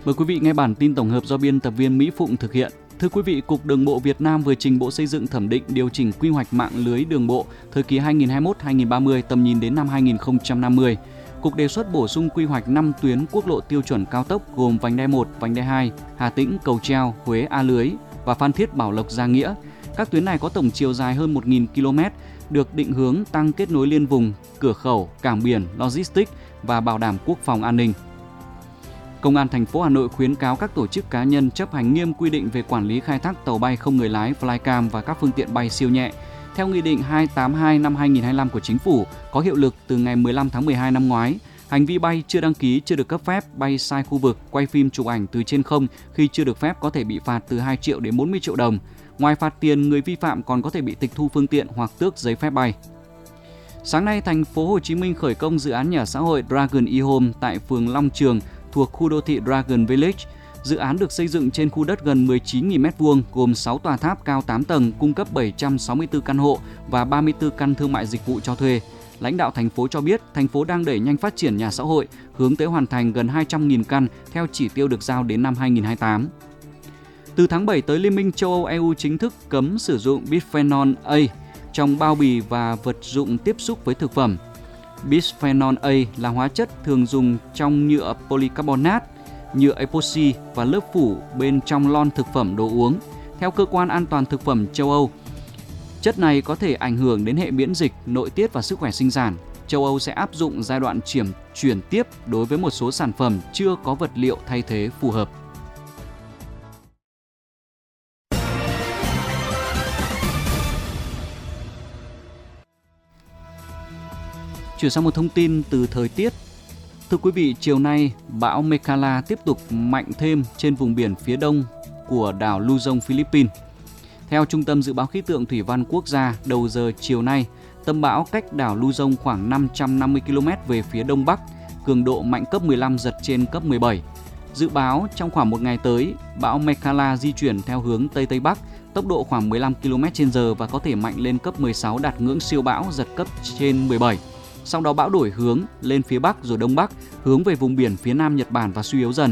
Mời quý vị nghe bản tin tổng hợp do biên tập viên Mỹ Phụng thực hiện. Thưa quý vị, Cục Đường bộ Việt Nam vừa trình Bộ Xây dựng thẩm định điều chỉnh quy hoạch mạng lưới đường bộ thời kỳ 2021-2030 tầm nhìn đến năm 2050. Cục đề xuất bổ sung quy hoạch 5 tuyến quốc lộ tiêu chuẩn cao tốc gồm vành đai 1, vành đai 2, Hà Tĩnh, Cầu Treo, Huế, A Lưới và Phan Thiết, Bảo Lộc, Gia Nghĩa. Các tuyến này có tổng chiều dài hơn 1.000 km, được định hướng tăng kết nối liên vùng, cửa khẩu, cảng biển, logistics và bảo đảm quốc phòng an ninh. Công an thành phố Hà Nội khuyến cáo các tổ chức cá nhân chấp hành nghiêm quy định về quản lý khai thác tàu bay không người lái Flycam và các phương tiện bay siêu nhẹ. Theo Nghị định 282 năm 2025 của Chính phủ có hiệu lực từ ngày 15 tháng 12 năm ngoái, hành vi bay chưa đăng ký, chưa được cấp phép, bay sai khu vực, quay phim chụp ảnh từ trên không khi chưa được phép có thể bị phạt từ 2 triệu đến 40 triệu đồng. Ngoài phạt tiền, người vi phạm còn có thể bị tịch thu phương tiện hoặc tước giấy phép bay. Sáng nay, thành phố Hồ Chí Minh khởi công dự án nhà xã hội Dragon eHome tại phường Long Trường thuộc khu đô thị Dragon Village. Dự án được xây dựng trên khu đất gần 19.000 m2, gồm 6 tòa tháp cao 8 tầng, cung cấp 764 căn hộ và 34 căn thương mại dịch vụ cho thuê. Lãnh đạo thành phố cho biết, thành phố đang đẩy nhanh phát triển nhà xã hội, hướng tới hoàn thành gần 200.000 căn theo chỉ tiêu được giao đến năm 2028. Từ tháng 7 tới, Liên minh châu Âu EU chính thức cấm sử dụng bisphenol A trong bao bì và vật dụng tiếp xúc với thực phẩm. Bisphenol A là hóa chất thường dùng trong nhựa polycarbonate, nhựa epoxy và lớp phủ bên trong lon thực phẩm đồ uống. Theo Cơ quan An toàn Thực phẩm châu Âu, chất này có thể ảnh hưởng đến hệ miễn dịch, nội tiết và sức khỏe sinh sản. Châu Âu sẽ áp dụng giai đoạn chuyển tiếp đối với một số sản phẩm chưa có vật liệu thay thế phù hợp. Chuyển sang một thông tin từ thời tiết. Thưa quý vị, chiều nay, bão Mekala tiếp tục mạnh thêm trên vùng biển phía đông của đảo Luzon, Philippines. Theo Trung tâm Dự báo Khí tượng Thủy văn Quốc gia, đầu giờ chiều nay, tâm bão cách đảo Luzon khoảng 550 km về phía đông bắc, cường độ mạnh cấp 15, giật trên cấp 17. Dự báo trong khoảng một ngày tới, bão Mekala di chuyển theo hướng Tây Tây Bắc, tốc độ khoảng 15 km/h và có thể mạnh lên cấp 16, đạt ngưỡng siêu bão, giật cấp trên 17. Sau đó bão đổi hướng lên phía Bắc rồi Đông Bắc, hướng về vùng biển phía Nam Nhật Bản và suy yếu dần.